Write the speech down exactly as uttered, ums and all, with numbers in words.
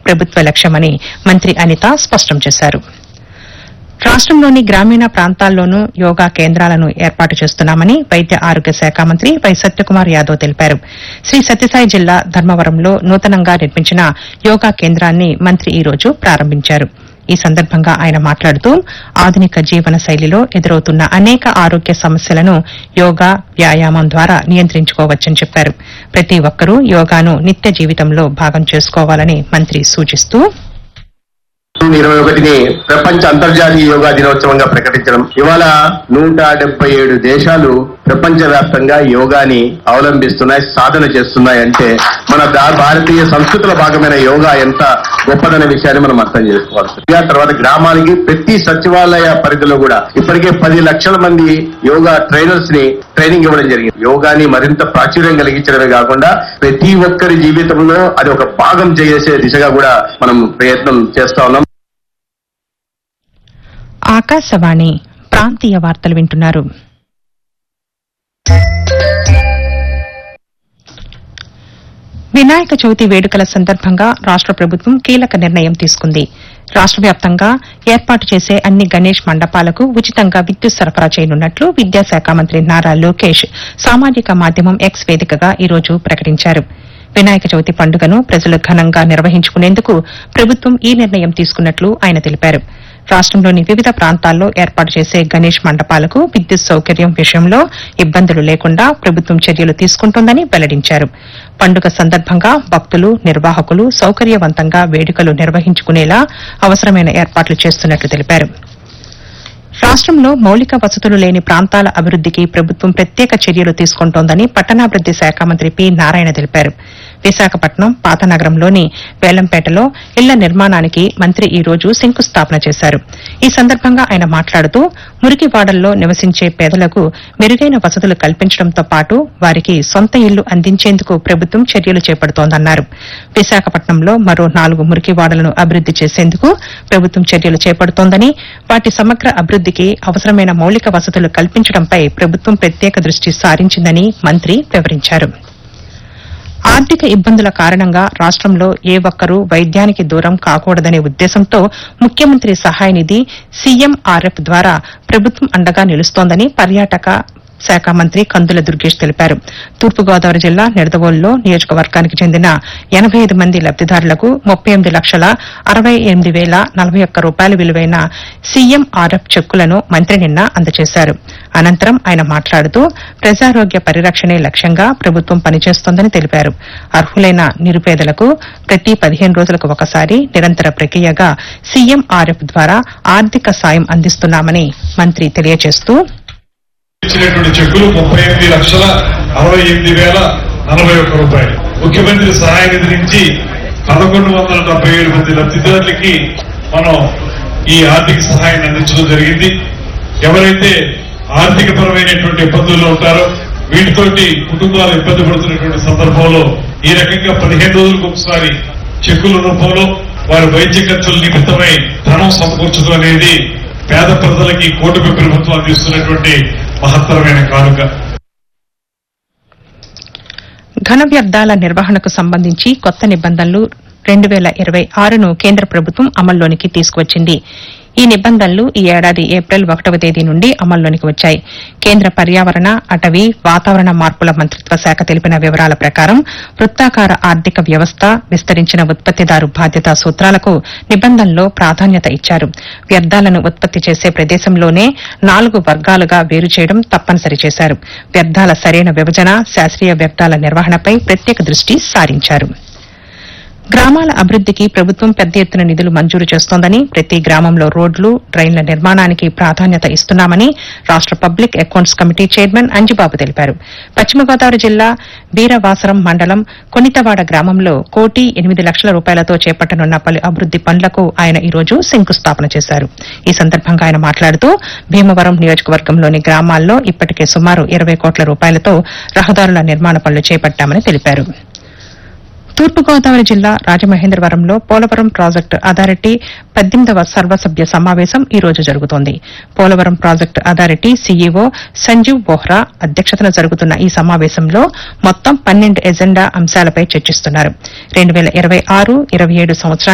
ప్రభుత్వ లక్ష్యమని మంత్రి అనిత స్పష్టం చేశారు. రాష్టంలోని గ్రామీణ ప్రాంతాల్లోనూ యోగా కేంద్రాలను ఏర్పాటు చేస్తున్నామని వైద్య ఆరోగ్య శాఖ మంత్రి వై సత్యకుమార్ యాదవ్ తెలిపారు. శ్రీ సత్యసాయి జిల్లా ధర్మవరంలో నూతనంగా నిర్మించిన యోగా కేంద్రాన్ని మంత్రి ఈ రోజు ప్రారంభించారు. ఈ సందర్భంగా ఆయన మాట్లాడుతూ ఆధునిక జీవన శైలిలో ఎదురవుతున్న అనేక ఆరోగ్య సమస్యలను యోగా వ్యాయామం ద్వారా నియంత్రించుకోవచ్చని చెప్పారు. ప్రతి ఒక్కరూ యోగాను నిత్య జీవితంలో భాగం చేసుకోవాలని మంత్రి సూచిస్తూ ఇరవై ఒకటిని ప్రపంచ అంతర్జాతీయ యోగా దినోత్సవంగా ప్రకటించడం, ఇవాళ నూట డెబ్బై ఏడు దేశాలు ప్రపంచ వ్యాప్తంగా యోగాని అవలంబిస్తున్నాయి, సాధన చేస్తున్నాయి. అంటే మన భారతీయ సంస్కృతిలో భాగమైన యోగా ఎంత గొప్పదనే విషయాన్ని మనం అర్థం చేసుకోవాలి. తర్వాత గ్రామానికి ప్రతి సచివాలయ పరిధిలో కూడా ఇప్పటికే పది లక్షల మంది యోగా ట్రైనర్స్ ని ట్రైనింగ్ ఇవ్వడం జరిగింది. యోగాని మరింత ప్రాచుర్యం కలిగించడమే కాకుండా ప్రతి ఒక్కరి జీవితంలో అది ఒక భాగం చేసే దిశగా కూడా మనం ప్రయత్నం చేస్తా ఉన్నాం. ఆకాశవాణి ప్రాంతీయ వార్తలు వింటున్నారు. వినాయక చవితి వేడుకల సందర్భంగా రాష్ట ప్రభుత్వం కీలక నిర్ణయం తీసుకుంది. రాష్ట వ్యాప్తంగా ఏర్పాటు చేసే అన్ని గణేష్ మండపాలకు ఉచితంగా విద్యుత్ సరఫరా చేయనున్నట్లు విద్యాశాఖ మంత్రి నారా లోకేష్ సామాజిక మాధ్యమం ఎక్స్ వేదికగా ఈ రోజు ప్రకటించారు. వినాయక చవితి పండుగను ప్రజలు ఘనంగా నిర్వహించుకునేందుకు ప్రభుత్వం ఈ నిర్ణయం తీసుకున్నట్లు ఆయన తెలిపారు. రాష్టంలోని వివిధ ప్రాంతాల్లో ఏర్పాటు చేసే గణేష్ మండపాలకు విద్యుత్ సౌకర్యం విషయంలో ఇబ్బందులు లేకుండా ప్రభుత్వం చర్యలు తీసుకుంటోందని వెల్లడించారు. పండుగ సందర్భంగా భక్తులు, నిర్వాహకులు సౌకర్యవంతంగా వేడుకలు నిర్వహించుకునేలా అవసరమైన ఏర్పాట్లు చేస్తున్నట్లు తెలిపారు. రాష్టంలో మౌలిక వసతులు లేని ప్రాంతాల అభివృద్దికి ప్రభుత్వం ప్రత్యేక చర్యలు తీసుకుంటోందని పట్టణాభివృద్ది శాఖ మంత్రి పి నారాయణ తెలిపారు. విశాఖపట్నం పాతనగరంలోని వేలంపేటలో ఇళ్ల నిర్మాణానికి మంత్రి ఈ రోజు శంకుస్థాపన చేశారు. ఈ సందర్భంగా ఆయన మాట్లాడుతూ మురికివాడల్లో నివసించే పేదలకు మెరుగైన వసతులు కల్పించడంతో పాటు వారికి సొంత ఇళ్లు అందించేందుకు ప్రభుత్వం చర్యలు చేపడుతోందన్నారు. విశాఖపట్నంలో మరో నాలుగు మురికివాడలను అభివృద్ది చేసేందుకు ప్రభుత్వం చర్యలు చేపడుతోందని, వాటి సమగ్ర అభివృద్దికి అవసరమైన మౌలిక వసతులు కల్పించడంపై ప్రభుత్వం ప్రత్యేక దృష్టి సారించిందని మంత్రి వివరించారు. ఆర్థిక ఇబ్బందుల కారణంగా రాష్టంలో ఏ ఒక్కరూ వైద్యానికి దూరం కాకూడదనే ఉద్దేశంతో ముఖ్యమంత్రి సహాయ నిధి సీఎంఆర్ఎఫ్ ద్వారా ప్రభుత్వం అండగా నిలుస్తోందని పర్యాటక శాఖ మంత్రి కందుల దుర్గేష్ తెలిపారు. తూర్పుగోదావరి జిల్లా నిడదవోలులో నియోజకవర్గానికి చెందిన ఎనబై ఐదు మంది లబ్దిదారులకు ముప్పై ఎనిమిది లక్షల అరవై ఎనిమిది వేల నలభై ఒక్క రూపాయల విలువైన సీఎంఆర్ఎఫ్ చెక్కులను మంత్రి నిన్న అందజేశారు. అనంతరం ఆయన మాట్లాడుతూ ప్రజారోగ్య పరిరక్షణే లక్ష్యంగా ప్రభుత్వం పనిచేస్తోందని తెలిపారు. అర్హులైన నిరుపేదలకు ప్రతి పదిహేను రోజులకు ఒకసారి నిరంతర ప్రక్రియగా సీఎంఆర్ఎఫ్ ద్వారా ఆర్థిక సాయం అందిస్తున్నామని మంత్రి తెలియజేస్తూ ఇచ్చినటువంటి చెక్కులు ముప్పై ఎనిమిది లక్షల అరవై ఎనిమిది వేల నలభై ఒక్క రూపాయలు ముఖ్యమంత్రి సహాయ నిధి నుంచి పదకొండు వందల డెబ్బై ఏడు మంది లబ్దిదారులకి మనం ఈ ఆర్థిక సహాయాన్ని అందించడం జరిగింది. ఎవరైతే ఆర్థిక పరమైనటువంటి ఇబ్బందుల్లో ఉంటారో వీటితోటి కుటుంబాలు ఇబ్బంది పడుతున్నటువంటి సందర్భంలో ఈ రకంగా పదిహేను రోజులకు ఒకసారి చెక్కుల రూపంలో వారి వైద్య ఖర్చుల నిమిత్తమై ధనం సమకూర్చడం అనేది పేద ప్రజలకి కూటమి ప్రభుత్వం అందిస్తున్నటువంటి మహత్తరమైన కానుక. ఘన వ్యర్థాల నిర్వహణకు సంబంధించి కొత్త నిబంధనలు రెండు వేల ఇరవై ఆరును కేంద్ర ప్రభుత్వం అమల్లోనికి తీసుకువచ్చింది. ఈ నిబంధనలు ఈ ఏడాది ఏప్రిల్ ఒకటవ తేదీ నుండి అమల్లోనికి వచ్చాయి. కేంద్ర పర్యావరణ, అటవీ, వాతావరణ మార్పుల మంత్రిత్వ శాఖ తెలిపిన వివరాల ప్రకారం వృత్తాకార ఆర్థిక వ్యవస్థ, విస్తరించిన ఉత్పత్తిదారు బాధ్యతా సూత్రాలకు నిబంధనలో ప్రాధాన్యత ఇచ్చారు. వ్యర్థాలను ఉత్పత్తి చేసే ప్రదేశంలోనే నాలుగు వర్గాలుగా వేరు చేయడం తప్పనిసరి చేశారు. వ్యర్థాల సరైన విభజన, శాస్త్రీయ వ్యర్థాల నిర్వహణపై ప్రత్యేక దృష్టి సారించారు. గ్రామాల అభివృద్దికి ప్రభుత్వం పెద్ద ఎత్తున నిధులు మంజూరు చేస్తోందని, ప్రతి గ్రామంలో రోడ్లు, డ్రైన్ల నిర్మాణానికి ప్రాధాన్యత ఇస్తున్నామని రాష్ట public accounts committee chairman Anjibabu తెలిపారు. పశ్చిమ గోదావరి జిల్లా వీరవాసరం మండలం కొనితవాడ గ్రామంలో కోటి ఎనిమిది లక్షల రూపాయలతో చేపట్టనున్న పలు అభివృద్ది పనులకు ఆయన ఈ రోజు శంకుస్థాపన చేశారు. ఈ సందర్భంగా ఆయన మాట్లాడుతూ భీమవరం నియోజకవర్గంలోని గ్రామాల్లో ఇప్పటికే సుమారు ఇరవై కోట్ల రూపాయలతో రహదారుల నిర్మాణ పనులు చేపట్టామని తెలిపారు. తూర్పుగోదావరి జిల్లా రాజమహేంద్రవరంలో పోలవరం ప్రాజెక్టు అథారిటీ పద్దెనిమిదవ సర్వసభ్య సమావేశం ఈ రోజు జరుగుతోంది. Polavaram project authority CEO Sanjeev Bohra అధ్యక్షతన జరుగుతున్న ఈ సమావేశంలో మొత్తం పన్నెండు ఎజెండా అంశాలపై చర్చిస్తున్నారు. రెండు వేల ఇరవై ఆరు ఇరవై ఏడు సంవత్సరానికి